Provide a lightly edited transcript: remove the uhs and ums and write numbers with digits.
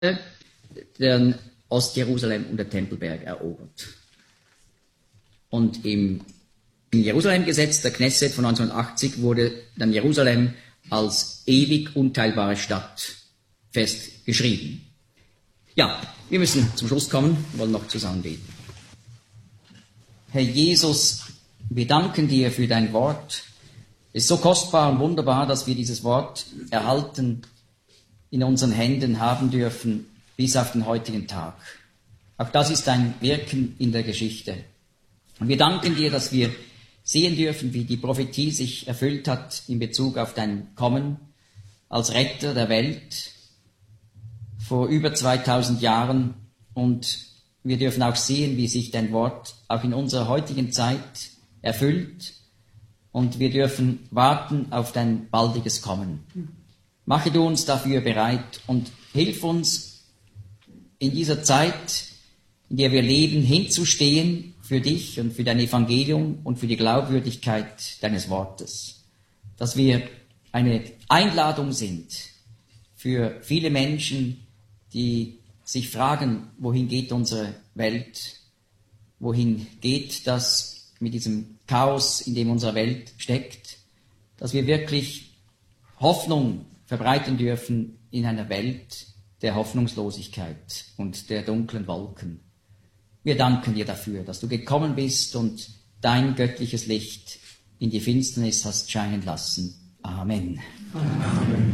dann Ostjerusalem und der Tempelberg erobert. Und im Jerusalem-Gesetz der Knesset von 1980 wurde dann Jerusalem als ewig unteilbare Stadt festgeschrieben. Ja, wir müssen zum Schluss kommen, wollen noch zusammen beten. Herr Jesus, wir danken dir für dein Wort. Es ist so kostbar und wunderbar, dass wir dieses Wort erhalten, in unseren Händen haben dürfen, bis auf den heutigen Tag. Auch das ist ein Wirken in der Geschichte. Und wir danken dir, dass wir sehen dürfen, wie die Prophetie sich erfüllt hat in Bezug auf dein Kommen als Retter der Welt vor über 2000 Jahren. Und wir dürfen auch sehen, wie sich dein Wort auch in unserer heutigen Zeit erfüllt. Und wir dürfen warten auf dein baldiges Kommen. Mache du uns dafür bereit und hilf uns in dieser Zeit, in der wir leben, hinzustehen für dich und für dein Evangelium und für die Glaubwürdigkeit deines Wortes. Dass wir eine Einladung sind für viele Menschen, die sich fragen, wohin geht unsere Welt? Wohin geht das mit diesem Chaos, in dem unsere Welt steckt? Dass wir wirklich Hoffnung verbreiten dürfen in einer Welt der Hoffnungslosigkeit und der dunklen Wolken. Wir danken dir dafür, dass du gekommen bist und dein göttliches Licht in die Finsternis hast scheinen lassen. Amen. Amen.